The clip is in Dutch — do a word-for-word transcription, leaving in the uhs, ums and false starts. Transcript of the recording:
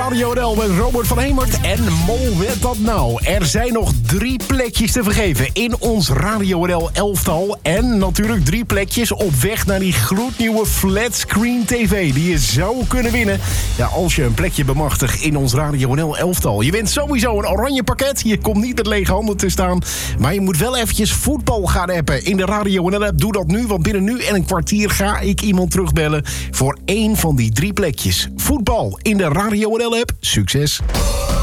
Radio N L met Robert van Hemert en Mol Weet Dat Nou. Er zijn nog drie plekjes te vergeven in ons Radio N L elftal. En natuurlijk drie plekjes op weg naar die gloednieuwe flatscreen tv die je zou kunnen winnen. Ja, als je een plekje bemachtigt in ons Radio N L elftal. Je wint sowieso een oranje pakket. Je komt niet met lege handen te staan. Maar je moet wel eventjes voetbal gaan appen in de Radio N L app. Doe dat nu, want binnen nu en een kwartier ga ik iemand terugbellen voor één van die drie plekjes. Voetbal in de Radio N L app. Succes!